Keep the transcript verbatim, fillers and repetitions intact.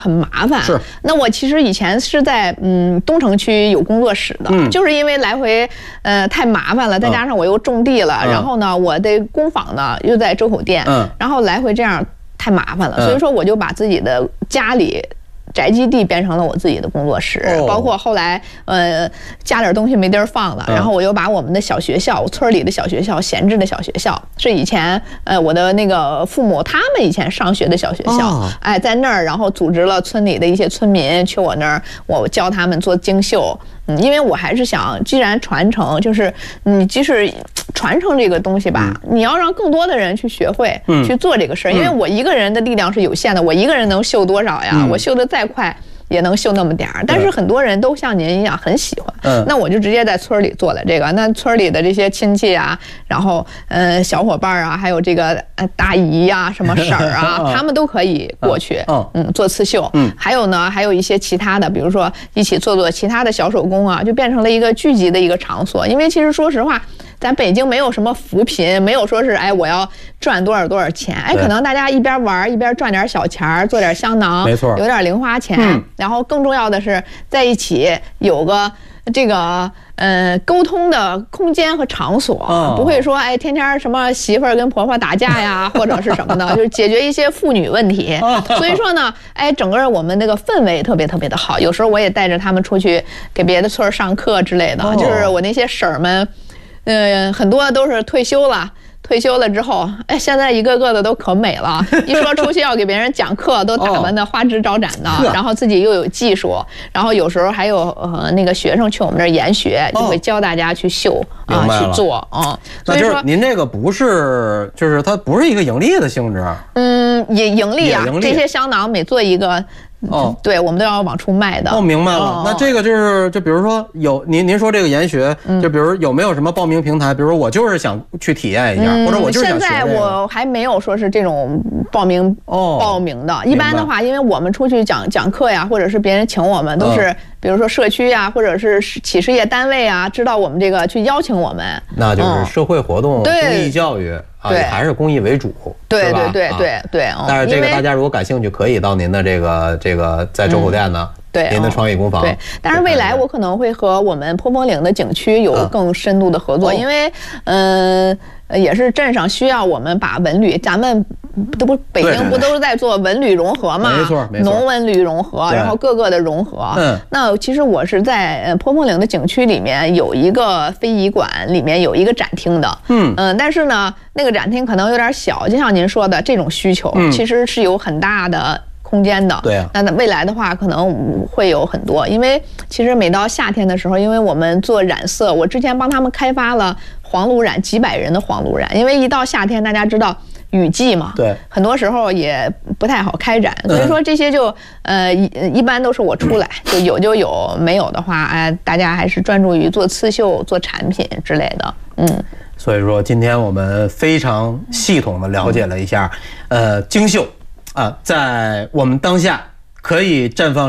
很麻烦。 是。 那我其实以前是在嗯东城区有工作室的，嗯、就是因为来回呃太麻烦了，再加上我又种地了，嗯、然后呢，我的工坊呢又在周口店，嗯，然后来回这样太麻烦了，嗯、所以说我就把自己的家里。宅基地变成了我自己的工作室，哦、包括后来呃加点东西没地儿放了，嗯、然后我又把我们的小学校，村里的小学校，闲置的小学校，是以前呃我的那个父母他们以前上学的小学校，哦、哎在那儿，然后组织了村里的一些村民去我那儿，我教他们做精绣。嗯，因为我还是想，既然传承，就是你即使传承这个东西吧，嗯、你要让更多的人去学会，嗯、去做这个事儿。因为我一个人的力量是有限的，我一个人能绣多少呀？嗯、我绣的再快。也能绣那么点儿，但是很多人都像您一样很喜欢，嗯，那我就直接在村里做了这个。那村里的这些亲戚啊，然后呃小伙伴啊，还有这个呃大姨呀、什么婶儿啊，他们都可以过去，嗯，做刺绣，嗯，还有呢，还有一些其他的，比如说一起做做其他的小手工啊，就变成了一个聚集的一个场所。因为其实说实话。咱北京没有什么扶贫，没有说是哎我要赚多少多少钱，哎可能大家一边玩一边赚点小钱，做点香囊， 没错， 有点零花钱，嗯、然后更重要的是在一起有个这个呃沟通的空间和场所，哦、不会说哎天天什么媳妇儿跟婆婆打架呀，或者是什么的，就是解决一些妇女问题。哦、所以说呢，哎整个我们那个氛围特别特别的好。有时候我也带着他们出去给别的村上课之类的，哦、就是我那些婶儿们。呃，很多都是退休了，退休了之后，哎，现在一个个的都可美了。一说出去要给别人讲课，都打扮的花枝招展的，哦、然后自己又有技术，然后有时候还有呃那个学生去我们这儿研学，就会教大家去绣啊、呃、去做啊。 那就是您这个不是，就是它不是一个盈利的性质。 嗯，也盈利啊，这些香囊每做一个。哦，对，我们都要往出卖的。 哦，明白了。哦、那这个就是，就比如说有您您说这个研学，嗯、就比如有没有什么报名平台？比如说我就是想去体验一下，嗯、或者我就是想学、这个。 现在我还没有说是这种报名哦报名的。一般的话，因为我们出去讲讲课呀，或者是别人请我们，都是、嗯、比如说社区呀，或者是企事业单位啊，知道我们这个去邀请我们。 那就是社会活动、公益教育。啊，也还是公益为主， 对对对对对。 但是这个大家如果感兴趣，可以到您的这个这个在周口店呢， 对您的创意工坊。 对，但是未来我可能会和我们坡峰岭的景区有更深度的合作，因为嗯。也是镇上需要我们把文旅，咱们这不北京不都是在做文旅融合嘛？ 没错，没错， 农文旅融合，然后各个的融合。嗯，那其实我是在呃坡峰岭的景区里面有一个非遗馆，里面有一个展厅的。嗯嗯，但是呢，那个展厅可能有点小，就像您说的这种需求，其实是有很大的。空间的， 对啊， 那未来的话可能会有很多，因为其实每到夏天的时候，因为我们做染色，我之前帮他们开发了黄芦染，几百人的黄芦染，因为一到夏天，大家知道雨季嘛， 对， 很多时候也不太好开展，所以说这些就呃一一般都是我出来，就有就有，没有的话，哎，大家还是专注于做刺绣、做产品之类的，嗯。 所以说，今天我们非常系统的了解了一下，呃，精绣。啊，在我们当下可以绽放。